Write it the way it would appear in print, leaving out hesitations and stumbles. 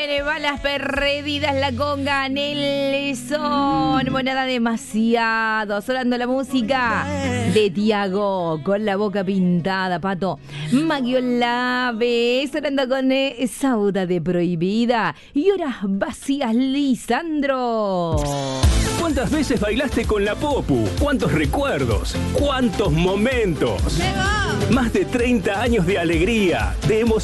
Balas perdidas, la conga, Nelson, monada demasiado, sonando la música de Tiago, con la boca pintada, Pato, Magiolave, sonando con Sauda de Prohibida, y horas vacías, Lisandro. ¿Cuántas veces bailaste con la Popu? ¿Cuántos recuerdos? ¿Cuántos momentos? Más de 30 años de alegría, de emoción.